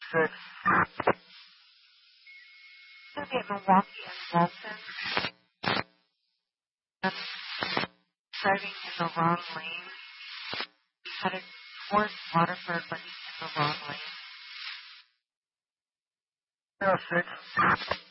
6. Going to be at Milwaukee and Walton. Driving in the wrong lane. Headed towards Waterford, but he's in the wrong lane. 6.